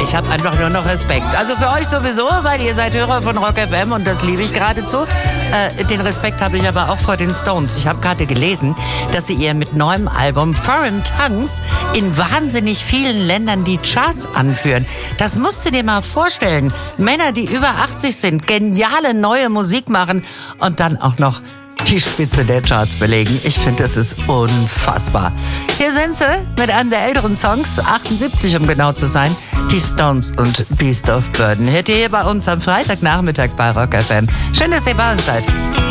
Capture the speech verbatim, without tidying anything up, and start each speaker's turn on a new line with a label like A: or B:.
A: ich habe einfach nur noch Respekt. Also für euch sowieso, weil ihr seid Hörer von Rock F M und das liebe ich geradezu. Äh, den Respekt habe ich aber auch vor den Stones. Ich habe gerade gelesen, dass sie ihr mit neuem Album Foreign Tongues in wahnsinnig vielen Ländern die Charts anführen. Das musst du dir mal vorstellen. Männer, die über achtzig sind, geniale neue Musik machen und dann auch noch die Spitze der Charts belegen. Ich finde, das ist unfassbar. Hier sind sie mit einem der älteren Songs, achtundsiebzig um genau zu sein, die Stones und Beast of Burden. Hört ihr hier bei uns am Freitagnachmittag bei Rock F M. Schön, dass ihr bei uns seid.